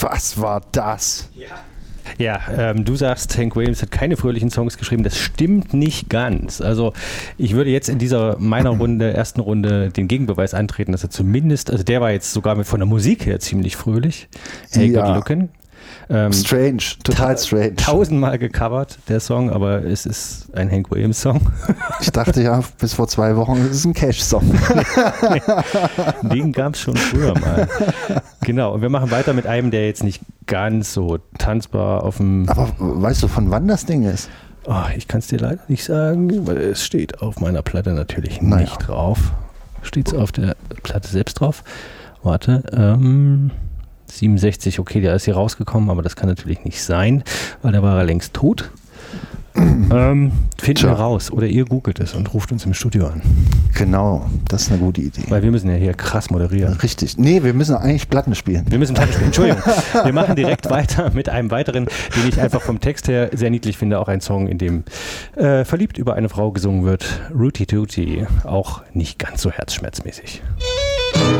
Was war das? Ja, du sagst, Hank Williams hat keine fröhlichen Songs geschrieben. Das stimmt nicht ganz. Also ich würde jetzt in dieser ersten Runde den Gegenbeweis antreten, dass er zumindest, also der war jetzt sogar von der Musik her ziemlich fröhlich. Hey Good Lookin'. Strange, total strange. 1000-mal gecovert, der Song, aber es ist ein Hank Williams-Song. Ich dachte ja, bis vor 2 Wochen, es ist ein Cash-Song. Den gab es schon früher mal. Genau, und wir machen weiter mit einem, der jetzt nicht ganz so tanzbar auf dem... Aber weißt du, von wann das Ding ist? Oh, ich kann es dir leider nicht sagen, weil es steht auf meiner Platte natürlich nicht drauf. Steht es auf der Platte selbst drauf? Warte, 67, okay, der ist hier rausgekommen, aber das kann natürlich nicht sein, weil der war ja längst tot. Finden wir raus oder ihr googelt es und ruft uns im Studio an. Genau, das ist eine gute Idee. Weil wir müssen ja hier krass moderieren. Richtig. Nee, wir müssen eigentlich Platten spielen. Wir müssen Platten spielen, Entschuldigung. Wir machen direkt weiter mit einem weiteren, den ich einfach vom Text her sehr niedlich finde. Auch ein Song, in dem verliebt über eine Frau gesungen wird. Rooty Tooty, auch nicht ganz so herzschmerzmäßig.